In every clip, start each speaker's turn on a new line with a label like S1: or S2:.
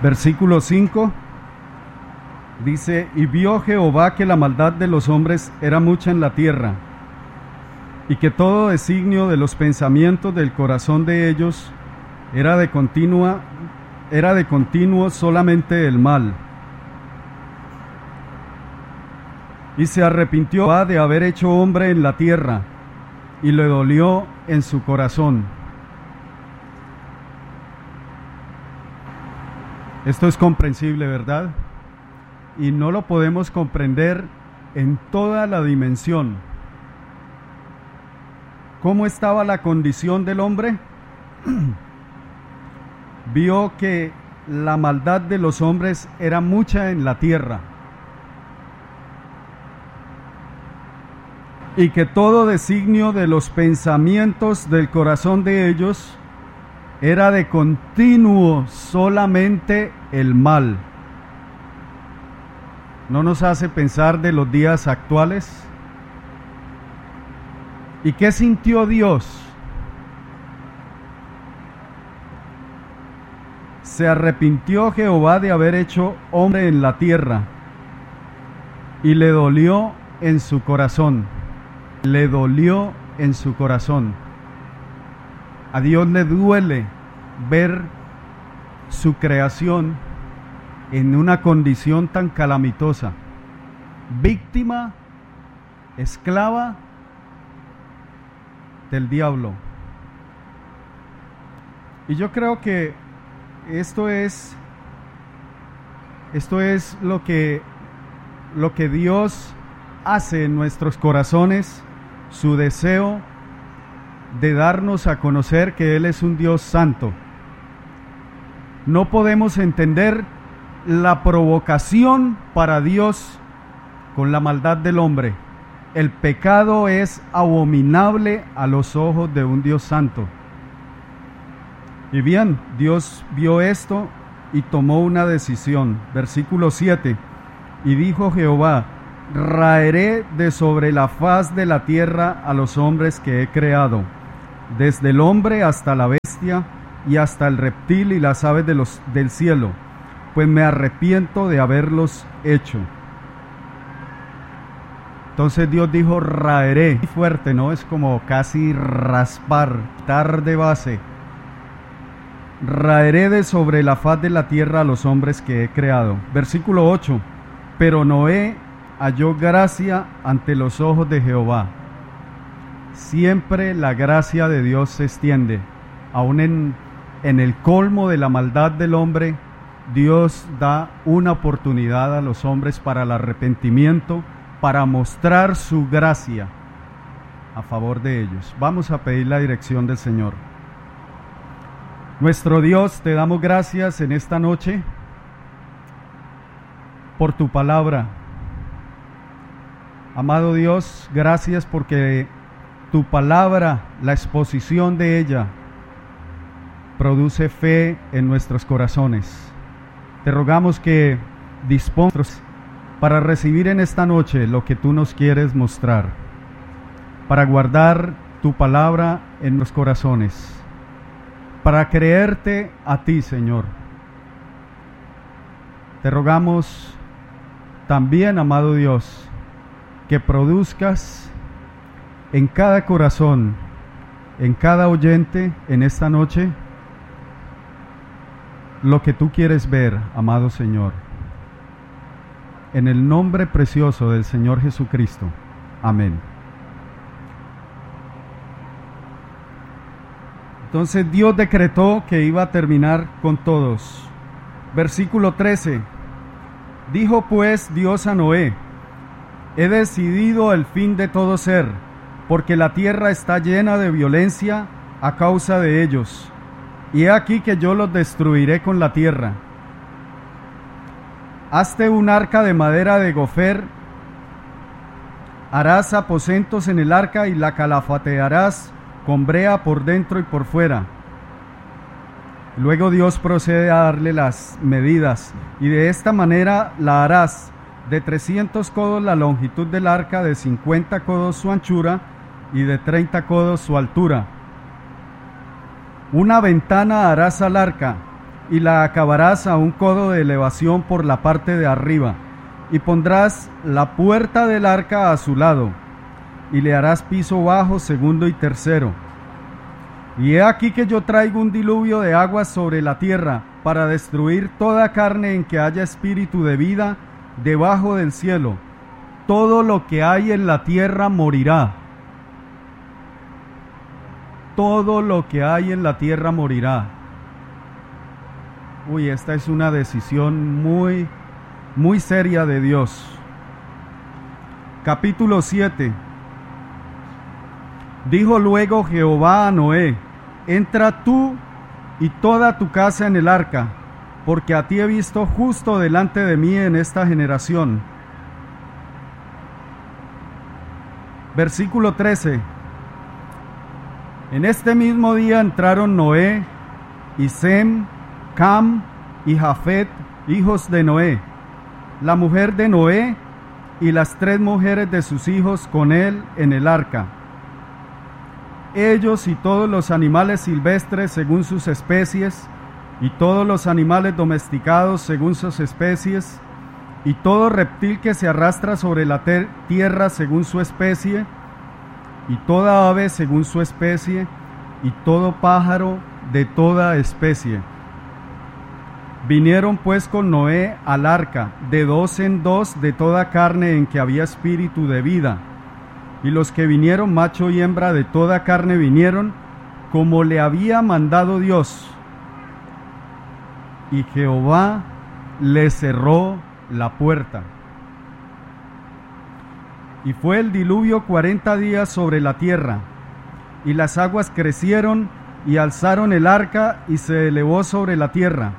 S1: Versículo 5 dice: y vio Jehová que la maldad de los hombres era mucha en la tierra, y que todo designio de los pensamientos del corazón de ellos era de continuo solamente el mal. Y se arrepintió Jehová de haber hecho hombre en la tierra, y le dolió en su corazón. Esto es comprensible, ¿verdad? Y no lo podemos comprender en toda la dimensión. ¿Cómo estaba la condición del hombre? Vio que la maldad de los hombres era mucha en la tierra, y que todo designio de los pensamientos del corazón de ellos era de continuo solamente el mal. ¿No nos hace pensar de los días actuales? ¿Y qué sintió Dios? Se arrepintió Jehová de haber hecho hombre en la tierra, y le dolió en su corazón. Le dolió en su corazón. A Dios le duele ver su creación en una condición tan calamitosa, víctima, esclava del diablo. Y yo creo que esto es lo que Dios hace en nuestros corazones, su deseo de darnos a conocer que Él es un Dios santo. No podemos entender la provocación para Dios con la maldad del hombre. El pecado es abominable a los ojos de un Dios santo. Y bien, Dios vio esto y tomó una decisión. Versículo 7. Y dijo Jehová: raeré de sobre la faz de la tierra a los hombres que he creado, desde el hombre hasta la bestia y hasta el reptil y las aves del cielo, pues me arrepiento de haberlos hecho. Entonces Dios dijo: raeré. Fuerte, ¿no? Es como casi raspar, quitar de base. Raeré de sobre la faz de la tierra a los hombres que he creado. Versículo 8. Pero Noé halló gracia ante los ojos de Jehová. Siempre la gracia de Dios se extiende. Aún en el colmo de la maldad del hombre, Dios da una oportunidad a los hombres para el arrepentimiento, para mostrar su gracia a favor de ellos. Vamos a pedir la dirección del Señor. Nuestro Dios, te damos gracias en esta noche por tu palabra. Amado Dios, gracias porque tu palabra, la exposición de ella, produce fe en nuestros corazones. Te rogamos que dispongas para recibir en esta noche lo que tú nos quieres mostrar, para guardar tu palabra en los corazones, para creerte a ti, Señor. Te rogamos también, amado Dios, que produzcas en cada corazón, en cada oyente en esta noche, lo que tú quieres ver, amado Señor. En el nombre precioso del Señor Jesucristo. Amén. Entonces Dios decretó que iba a terminar con todos. Versículo 13. Dijo pues Dios a Noé: he decidido el fin de todo ser, porque la tierra está llena de violencia a causa de ellos. Y he aquí que yo los destruiré con la tierra. Hazte un arca de madera de gofer, harás aposentos en el arca y la calafatearás con brea por dentro y por fuera. Luego Dios procede a darle las medidas, y de esta manera la harás: de 300 codos la longitud del arca, de 50 codos su anchura y de 30 codos su altura. Una ventana harás al arca, y la acabarás a un codo de elevación por la parte de arriba, y pondrás la puerta del arca a su lado, y le harás piso bajo, segundo y tercero. Y he aquí que yo traigo un diluvio de aguas sobre la tierra, para destruir toda carne en que haya espíritu de vida debajo del cielo. Todo lo que hay en la tierra morirá. Todo lo que hay en la tierra morirá. Uy, esta es una decisión muy, muy seria de Dios. Capítulo 7. Dijo luego Jehová a Noé: entra tú y toda tu casa en el arca, porque a ti he visto justo delante de mí en esta generación. Versículo 13. En este mismo día entraron Noé y Sem, Cam y Jafet, hijos de Noé, la mujer de Noé y las 3 mujeres de sus hijos con él en el arca. Ellos y todos los animales silvestres según sus especies, y todos los animales domesticados según sus especies, y todo reptil que se arrastra sobre la tierra según su especie, y toda ave según su especie, y todo pájaro de toda especie. Vinieron pues con Noé al arca, de 2 en 2 de toda carne en que había espíritu de vida. Y los que vinieron, macho y hembra de toda carne, vinieron como le había mandado Dios. Y Jehová le cerró la puerta. Y fue el diluvio 40 días sobre la tierra, y las aguas crecieron y alzaron el arca y se elevó sobre la tierra.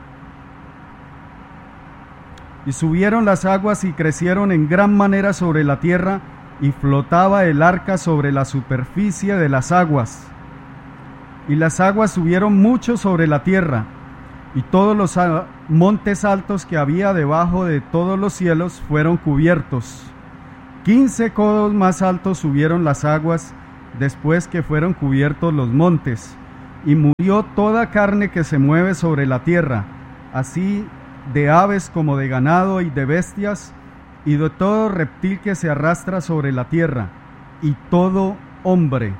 S1: Y subieron las aguas y crecieron en gran manera sobre la tierra, y flotaba el arca sobre la superficie de las aguas. Y las aguas subieron mucho sobre la tierra, y todos los montes altos que había debajo de todos los cielos fueron cubiertos. 15 codos más altos subieron las aguas después que fueron cubiertos los montes, y murió toda carne que se mueve sobre la tierra, así de aves como de ganado y de bestias, y de todo reptil que se arrastra sobre la tierra, y todo hombre.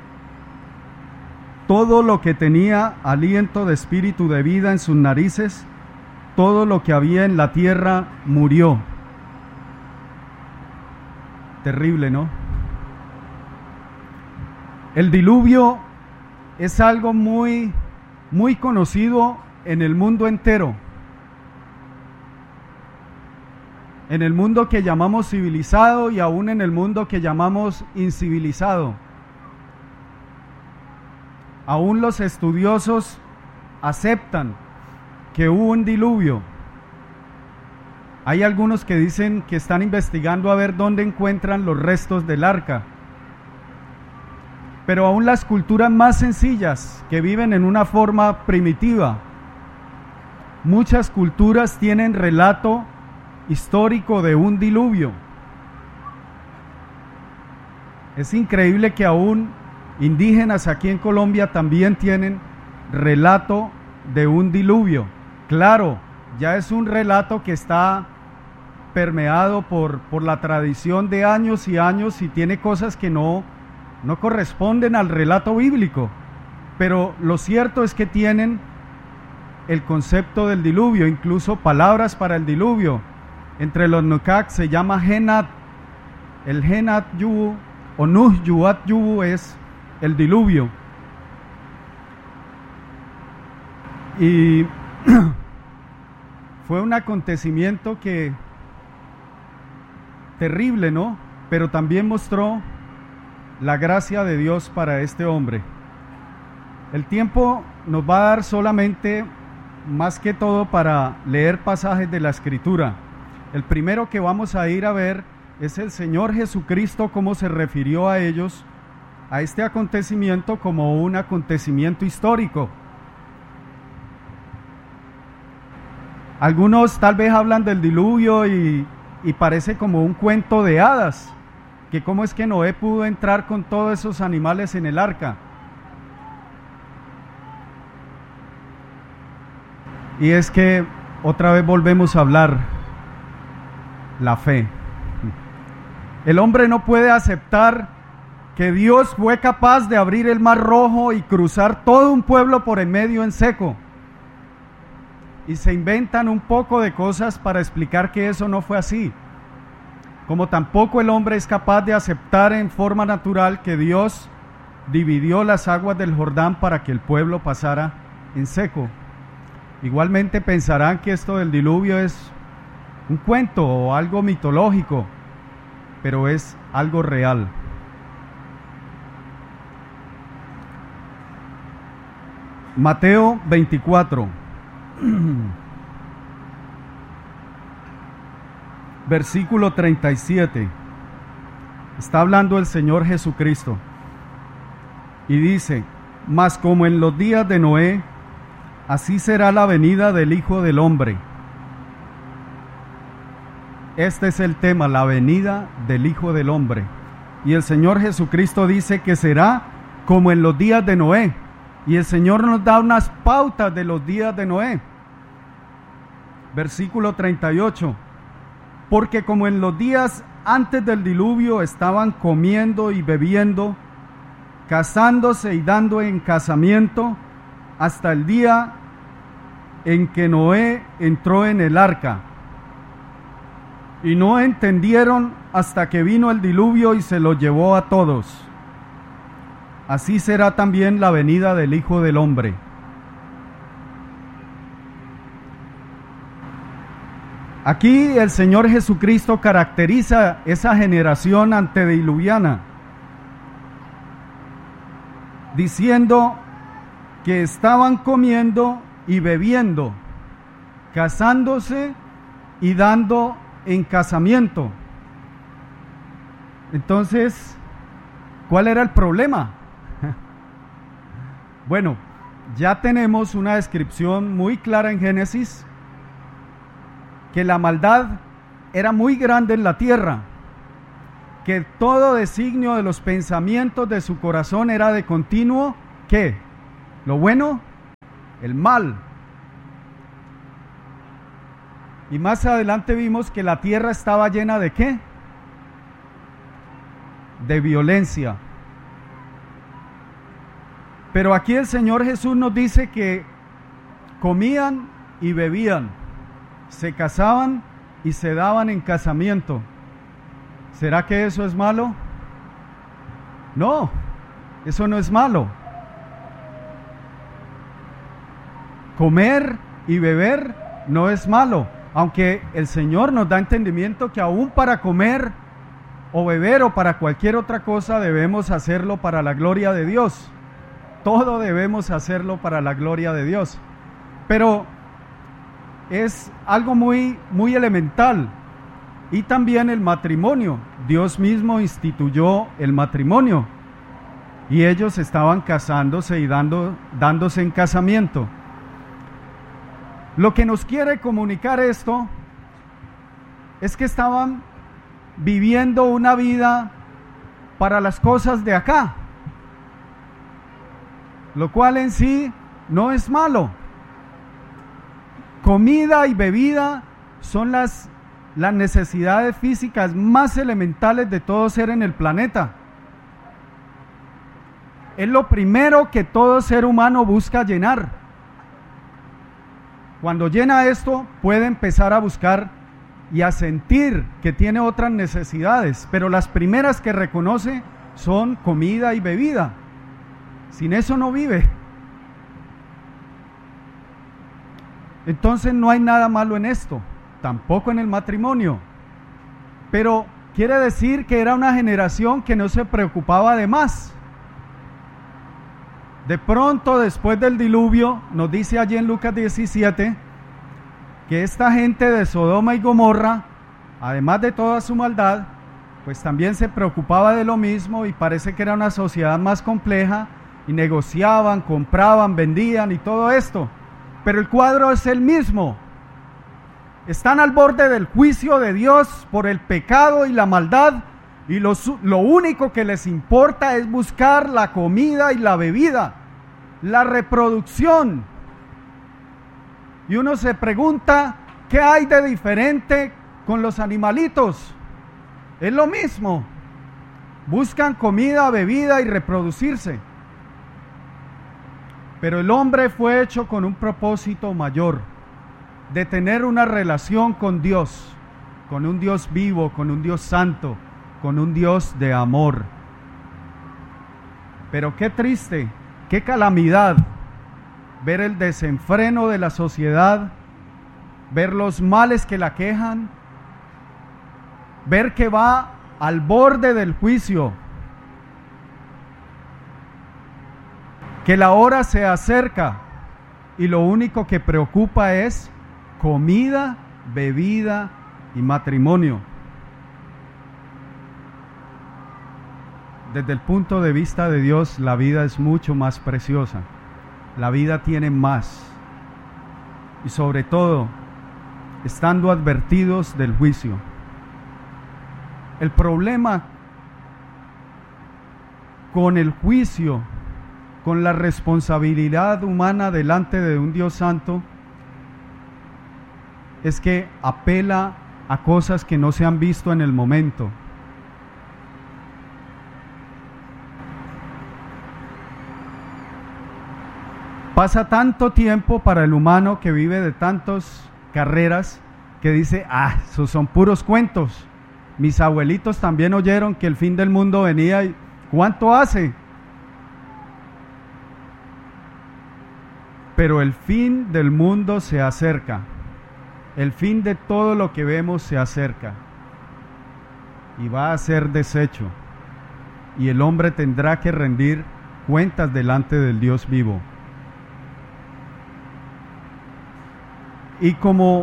S1: Todo lo que tenía aliento de espíritu de vida en sus narices, todo lo que había en la tierra murió. Terrible, ¿no? El diluvio es algo muy, muy conocido en el mundo entero. En el mundo que llamamos civilizado y aún en el mundo que llamamos incivilizado. Aún los estudiosos aceptan que hubo un diluvio. Hay algunos que dicen que están investigando a ver dónde encuentran los restos del arca. Pero aún las culturas más sencillas, que viven en una forma primitiva, muchas culturas tienen relato histórico de un diluvio. Es increíble que aún indígenas aquí en Colombia también tienen relato de un diluvio. Claro, ya es un relato que está permeado por la tradición de años y años y tiene cosas que no corresponden al relato bíblico, pero lo cierto es que tienen el concepto del diluvio, incluso palabras para el diluvio. Entre los Nukak se llama Genat. El Genat Yubu o Nuh Yuat Yubu es el diluvio. Y fue un acontecimiento que terrible, ¿no? Pero también mostró la gracia de Dios para este hombre. El tiempo nos va a dar solamente, más que todo, para leer pasajes de la Escritura. El primero que vamos a ir a ver es el Señor Jesucristo, cómo se refirió a ellos, a este acontecimiento como un acontecimiento histórico. Algunos tal vez hablan del diluvio y parece como un cuento de hadas, que cómo es que Noé pudo entrar con todos esos animales en el arca. Y es que otra vez volvemos a hablar la fe. El hombre no puede aceptar que Dios fue capaz de abrir el Mar Rojo y cruzar todo un pueblo por en medio en seco. Y se inventan un poco de cosas para explicar que eso no fue así. Como tampoco el hombre es capaz de aceptar en forma natural que Dios dividió las aguas del Jordán para que el pueblo pasara en seco. Igualmente pensarán que esto del diluvio es un cuento o algo mitológico, pero es algo real. Mateo 24, versículo 37. Está hablando el Señor Jesucristo y dice: mas como en los días de Noé, así será la venida del Hijo del Hombre. Este es el tema, la venida del Hijo del Hombre. Y el Señor Jesucristo dice que será como en los días de Noé. Y el Señor nos da unas pautas de los días de Noé. Versículo 38. Porque como en los días antes del diluvio estaban comiendo y bebiendo, casándose y dando en casamiento, hasta el día en que Noé entró en el arca. Y no entendieron hasta que vino el diluvio y se los llevó a todos. Así será también la venida del Hijo del Hombre. Aquí el Señor Jesucristo caracteriza esa generación antediluviana, diciendo que estaban comiendo y bebiendo, casándose y dando en casamiento. Entonces, ¿cuál era el problema? Bueno, ya tenemos una descripción muy clara en Génesis, que la maldad era muy grande en la tierra, que todo designio de los pensamientos de su corazón era de continuo, ¿qué? Lo bueno, el mal. Y más adelante vimos que la tierra estaba llena de ¿qué? De violencia. Pero aquí el Señor Jesús nos dice que comían y bebían, se casaban y se daban en casamiento. ¿Será que eso es malo? No, eso no es malo. Comer y beber no es malo, aunque el Señor nos da entendimiento que aún para comer o beber o para cualquier otra cosa debemos hacerlo para la gloria de Dios. Todo debemos hacerlo para la gloria de Dios. Pero es algo muy elemental. Y también el matrimonio. Dios mismo instituyó el matrimonio. Y ellos estaban casándose y dándose en casamiento. Lo que nos quiere comunicar esto es que estaban viviendo una vida para las cosas de acá, lo cual en sí no es malo. Comida y bebida son las necesidades físicas más elementales de todo ser en el planeta. Es lo primero que todo ser humano busca llenar. Cuando llena esto, puede empezar a buscar y a sentir que tiene otras necesidades, pero las primeras que reconoce son comida y bebida. Sin eso no vive. Entonces no hay nada malo en esto, tampoco en el matrimonio. Pero quiere decir que era una generación que no se preocupaba de más. De pronto, después del diluvio, nos dice allí en Lucas 17, que esta gente de Sodoma y Gomorra, además de toda su maldad, pues también se preocupaba de lo mismo y parece que era una sociedad más compleja y negociaban, compraban, vendían y todo esto. Pero el cuadro es el mismo. Están al borde del juicio de Dios por el pecado y la maldad, y lo único que les importa es buscar la comida y la bebida, la reproducción. Y uno se pregunta, ¿qué hay de diferente con los animalitos? Es lo mismo. Buscan comida, bebida y reproducirse. Pero el hombre fue hecho con un propósito mayor, de tener una relación con Dios, con un Dios vivo, con un Dios santo, con un Dios de amor. Pero qué triste, qué calamidad ver el desenfreno de la sociedad, ver los males que la aquejan, ver que va al borde del juicio, que la hora se acerca y lo único que preocupa es comida, bebida y matrimonio. Desde el punto de vista de Dios, la vida es mucho más preciosa. La vida tiene más. Y sobre todo, estando advertidos del juicio. El problema con el juicio, con la responsabilidad humana delante de un Dios santo, es que apela a cosas que no se han visto en el momento. Pasa tanto tiempo para el humano que vive de tantas carreras que dice, esos son puros cuentos. Mis abuelitos también oyeron que el fin del mundo venía y ¿cuánto hace? Pero el fin del mundo se acerca. El fin de todo lo que vemos se acerca. Y va a ser deshecho. Y el hombre tendrá que rendir cuentas delante del Dios vivo. Y como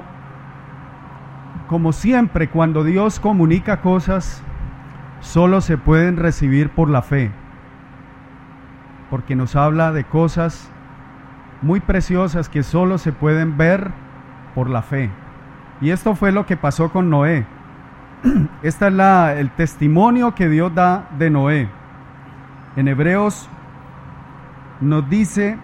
S1: siempre, cuando Dios comunica cosas, solo se pueden recibir por la fe, porque nos habla de cosas muy preciosas que solo se pueden ver por la fe. Y esto fue lo que pasó con Noé. Este es el testimonio que Dios da de Noé. En Hebreos nos dice: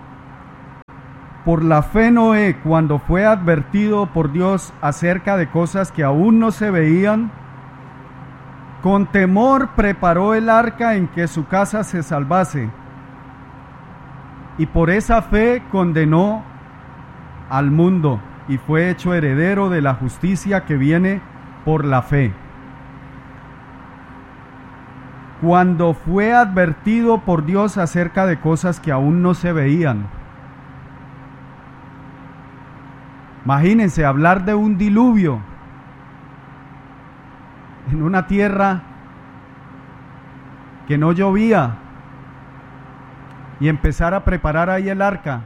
S1: por la fe Noé, cuando fue advertido por Dios acerca de cosas que aún no se veían, con temor preparó el arca en que su casa se salvase, y por esa fe condenó al mundo y fue hecho heredero de la justicia que viene por la fe. Cuando fue advertido por Dios acerca de cosas que aún no se veían. Imagínense hablar de un diluvio en una tierra que no llovía y empezar a preparar ahí el arca.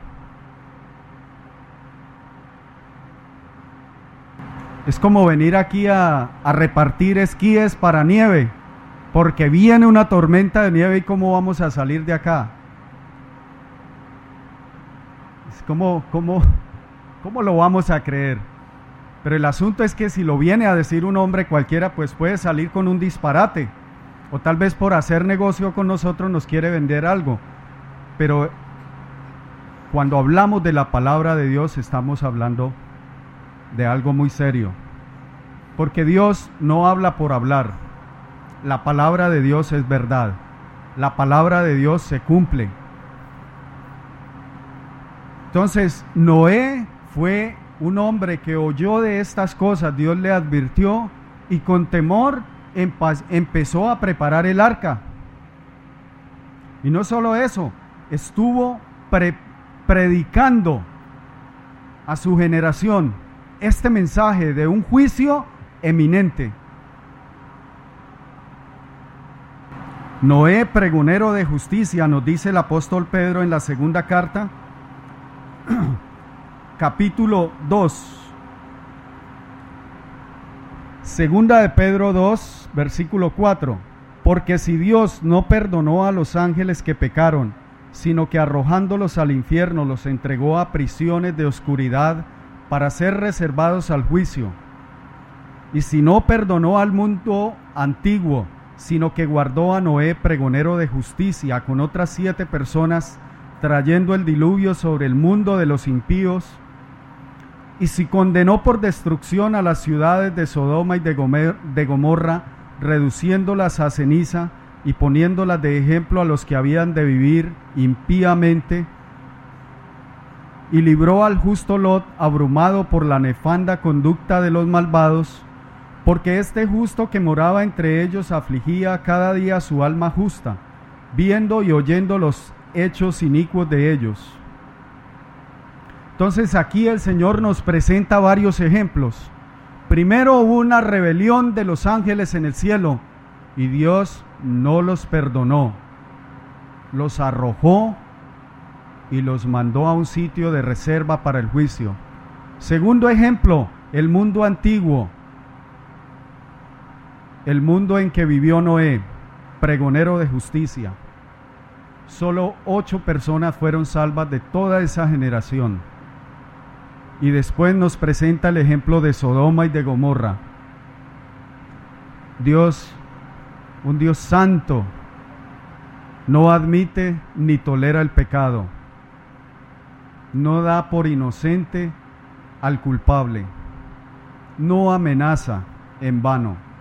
S1: Es como venir aquí a repartir esquíes para nieve, porque viene una tormenta de nieve y ¿cómo vamos a salir de acá? Es como ¿cómo lo vamos a creer? Pero el asunto es que si lo viene a decir un hombre cualquiera, pues puede salir con un disparate, o tal vez por hacer negocio con nosotros nos quiere vender algo. Pero cuando hablamos de la palabra de Dios, estamos hablando de algo muy serio, porque Dios no habla por hablar. La palabra de Dios es verdad. La palabra de Dios se cumple. Entonces, Noé fue un hombre que oyó de estas cosas, Dios le advirtió y con temor empezó a preparar el arca. Y no solo eso, estuvo predicando a su generación este mensaje de un juicio eminente. Noé, pregonero de justicia, nos dice el apóstol Pedro en la segunda carta, capítulo 2. Segunda de Pedro 2, versículo 4. Porque si Dios no perdonó a los ángeles que pecaron, sino que arrojándolos al infierno los entregó a prisiones de oscuridad para ser reservados al juicio. Y si no perdonó al mundo antiguo, sino que guardó a Noé, pregonero de justicia, con otras 7 personas, trayendo el diluvio sobre el mundo de los impíos, Y si condenó por destrucción a las ciudades de Sodoma y de Gomorra, reduciéndolas a ceniza y poniéndolas de ejemplo a los que habían de vivir impíamente, y libró al justo Lot, abrumado por la nefanda conducta de los malvados, porque este justo que moraba entre ellos afligía cada día su alma justa, viendo y oyendo los hechos inicuos de ellos. Entonces aquí el Señor nos presenta varios ejemplos. Primero hubo una rebelión de los ángeles en el cielo y Dios no los perdonó, los arrojó y los mandó a un sitio de reserva para el juicio. Segundo ejemplo, el mundo antiguo, el mundo en que vivió Noé, pregonero de justicia. Solo 8 personas fueron salvas de toda esa generación. Y después nos presenta el ejemplo de Sodoma y de Gomorra. Dios, un Dios santo, no admite ni tolera el pecado. No da por inocente al culpable. No amenaza en vano.